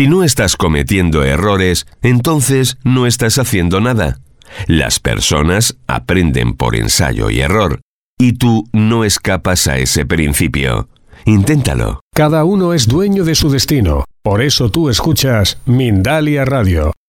Si no estás cometiendo errores, entonces no estás haciendo nada. Las personas aprenden por ensayo y error, y tú no escapas a ese principio. Inténtalo. Cada uno es dueño de su destino. Por eso tú escuchas Mindalia Radio.